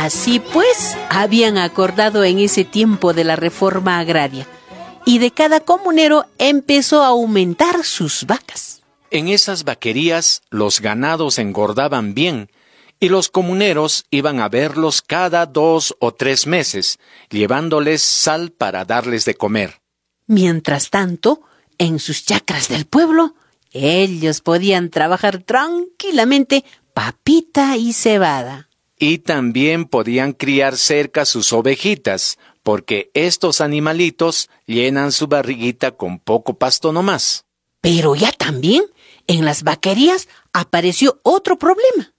Así pues, habían acordado en ese tiempo de la reforma agraria, y de cada comunero empezó a aumentar sus vacas. En esas vaquerías los ganados engordaban bien, y los comuneros iban a verlos cada 2 o 3 meses, llevándoles sal para darles de comer. Mientras tanto, en sus chacras del pueblo, ellos podían trabajar tranquilamente papita y cebada. Y también podían criar cerca sus ovejitas, porque estos animalitos llenan su barriguita con poco pasto nomás. Pero ya también, en las vaquerías apareció otro problema.